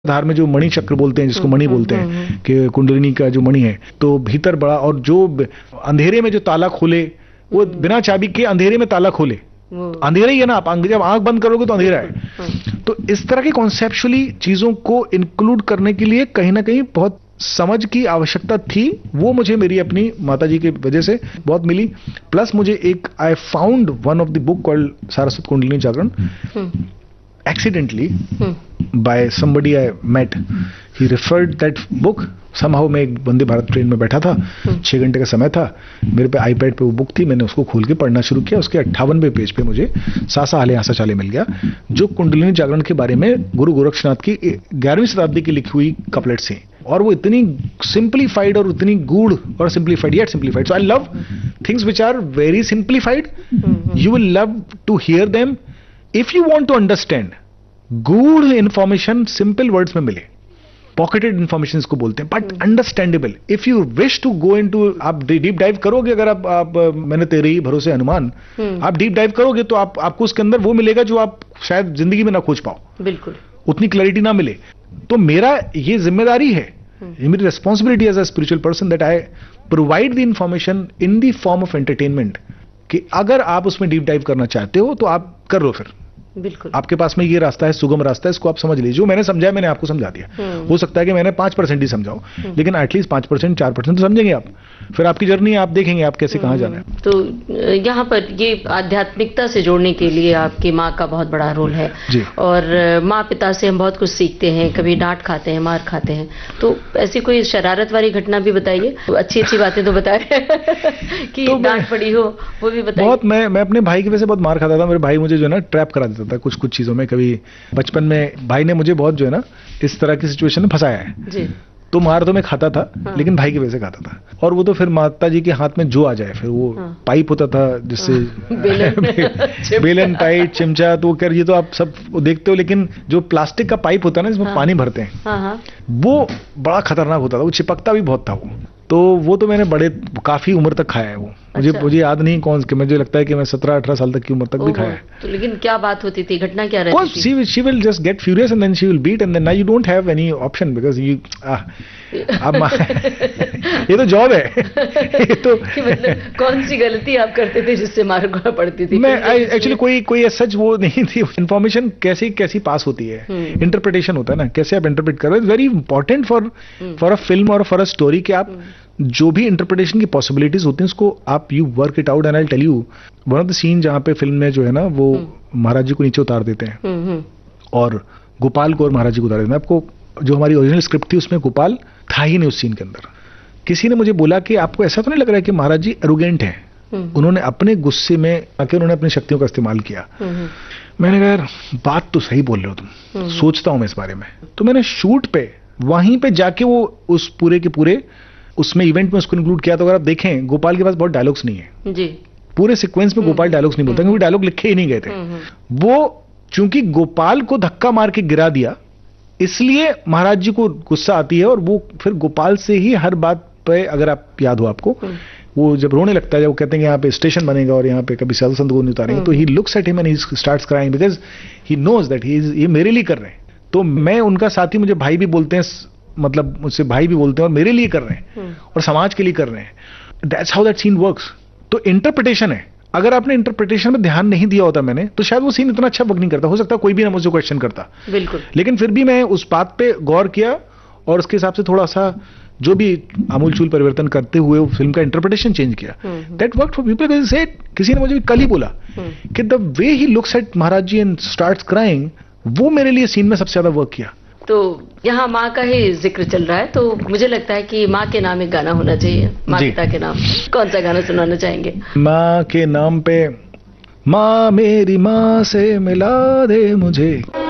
धार में जो मणि चक्र बोलते हैं, जिसको मणि बोलते हैं कि कुंडलिनी का जो मणि है, तो भीतर बड़ा, और जो अंधेरे में जो ताला खोले वो बिना चाबी के अंधेरे में ताला खोले, अंधेरा ही है ना, आप जब आंख बंद करोगे तो अंधेरा है। तो इस तरह की कॉन्सेप्चुअली चीजों को इंक्लूड करने के लिए कहीं ना कहीं बहुत समझ की आवश्यकता थी। वो मुझे मेरी अपनी माताजी की वजह से बहुत मिली। प्लस मुझे एक, I found one of the book called Saraswat kundalini Jagran accidentally by somebody I met. He referred that book. Somehow मैं एक वंदे भारत ट्रेन में बैठा था, 6 घंटे का समय था, मेरे पे आईपैड पे वो बुक थी, मैंने उसको खोल के पढ़ना शुरू किया। उसके 58वें पेज पे मुझे सासा हाले आसा चाले मिल गया, जो कुंडलिनी जागरण के बारे में गुरु गोरक्षनाथ की 11वीं शताब्दी की लिखी हुई कपलेट्स हैं, और वो इतनी सिंप्लीफाइड और इतनी गूढ़ और simplified, yet simplified. So I love things which are very simplified. You will love to hear them if you want to understand. गूढ़ इंफॉर्मेशन सिंपल वर्ड्स में मिले, पॉकेटेड इंफॉर्मेशन इसको बोलते हैं, but understandable. If you wish to go into, आप deep dive करोगे, अगर आप मैंने तेरे ही भरोसे हनुमान, आप डीप डाइव करोगे तो आपको उसके अंदर वो मिलेगा जो आप शायद जिंदगी में ना खोज पाओ, बिल्कुल उतनी क्लैरिटी ना मिले। तो मेरा ये जिम्मेदारी है, ये मेरी responsibility as a spiritual person, that I provide the information in the form of entertainment, कि अगर आप उसमें डीप डाइव करना चाहते हो तो आप कर लो, फिर बिल्कुल आपके पास में ये रास्ता है, सुगम रास्ता है, इसको आप समझ लीजिए। जो मैंने समझा है मैंने आपको समझा दिया। हो सकता है कि मैंने 5% ही समझाऊं, लेकिन एटलीस्ट 5%, 4% तो समझेंगे आप। फिर आपकी जर्नी आप देखेंगे आप कैसे कहां जाना है। तो यहाँ पर ये आध्यात्मिकता से जोड़ने के लिए आपकी माँ का बहुत बड़ा रोल है, और माँ पिता से हम बहुत कुछ सीखते हैं, कभी डांट खाते हैं, मार खाते हैं। तो ऐसी कोई शरारत वाली घटना भी बताइए, अच्छी अच्छी बातें तो बता रहे कि तो डांट पड़ी हो वो भी बताइए। बहुत मैं अपने भाई की वजह से बहुत मार खाता था। मेरे भाई मुझे जो है ना ट्रैप करा देता था कुछ चीजों में। कभी बचपन में भाई ने मुझे बहुत जो है ना इस तरह की सिचुएशन में फंसाया है जी। तो मार तो मैं खाता था, लेकिन भाई की वजह से खाता था। और वो तो फिर माता जी के हाथ में जो आ जाए, फिर वो पाइप होता था जिससे बेलन, पाइप, चिमचा, तो कर ये तो आप सब देखते हो, लेकिन जो प्लास्टिक का पाइप होता है ना जिसमें पानी भरते हैं, वो बड़ा खतरनाक होता था, वो चिपकता भी बहुत था वो तो मैंने काफी उम्र तक खाया है वो। मुझे याद नहीं कौन, मुझे लगता है कि मैं 17-18 साल तक की उम्र तक भी खाया है। तो लेकिन क्या बात होती थी, घटना क्या रहती थी? She will just get furious and then she will beat, and then now you don't have any option because you अब ये तो जॉब है। ये तो मतलब कौन सी गलती आप करते थे जिससे मार पड़ती थी? मैं एक्चुअली कोई सच वो नहीं थी। इन्फॉर्मेशन कैसी पास होती है, इंटरप्रिटेशन होता है ना, कैसे आप इंटरप्रेट कर रहे हो, very important for a film और फॉर अ स्टोरी, कि आप जो भी इंटरप्रिटेशन की पॉसिबिलिटीज होती हैं उसको आप you work it out. And I tell you one of the scene जहां पे फिल्म में जो है ना वो महाराज जी को नीचे उतार देते हैं और गोपाल को और महाराज जी को उतार देते हैं। आपको जो हमारी ओरिजिनल स्क्रिप्ट थी उसमें गोपाल था ही नहीं उस सीन के अंदर। किसी ने मुझे बोला कि आपको ऐसा तो नहीं लग रहा है कि महाराज जी एरोगेंट हैं, उन्होंने अपने गुस्से में आके उन्होंने अपनी शक्तियों का इस्तेमाल किया। मैंने कहा यार बात तो सही बोल रहे हो तुम, सोचता हूं मैं इस बारे में। तो मैंने शूट पे वहीं पे जाके वो उस पूरे के पूरे उसमें इवेंट में उसको इंक्लूड किया। तो अगर आप देखें गोपाल के पास बहुत डायलॉग्स नहीं है जी, पूरे सीक्वेंस में गोपाल डायलॉग्स नहीं बोलता, क्योंकि डायलॉग लिखे ही नहीं गए थे। वो चूंकि गोपाल को धक्का मार के गिरा दिया, इसलिए महाराज जी को गुस्सा आती है, और वो फिर गोपाल से ही हर बात पे, अगर आप याद हो आपको, वो जब रोने लगता है, जब वो कहते हैं कि यहाँ पे स्टेशन बनेगा और यहाँ पे कभी साधु संत को नहीं उतारेंगे, तो he looks at him and he starts crying because he knows that ये मेरे लिए कर रहे हैं। तो मैं उनका साथी, मुझे भाई भी बोलते हैं, मतलब मुझसे भाई भी बोलते हैं, और मेरे लिए कर रहे हैं और समाज के लिए कर रहे हैं। That's how that scene works. तो इंटरप्रिटेशन है, अगर आपने इंटरप्रिटेशन में ध्यान नहीं दिया होता मैंने, तो शायद वो सीन इतना अच्छा वर्क नहीं करता। हो सकता है कोई भी ना मुझसे क्वेश्चन करता, बिल्कुल, लेकिन फिर भी मैं उस बात पे गौर किया और उसके हिसाब से थोड़ा सा जो भी आमूलचूल परिवर्तन करते हुए फिल्म का इंटरप्रिटेशन चेंज किया। That work for people. किसी ने मुझे कल ही बोला कि the way he looks at Maharaj ji and starts crying, वो मेरे लिए सीन में सबसे ज्यादा वर्क किया। तो यहाँ माँ का ही जिक्र चल रहा है, तो मुझे लगता है कि माँ के नाम एक गाना होना चाहिए, माँ पिता के नाम। कौन सा गाना सुनाना चाहेंगे? माँ के नाम पे, माँ मेरी माँ से मिला दे मुझे।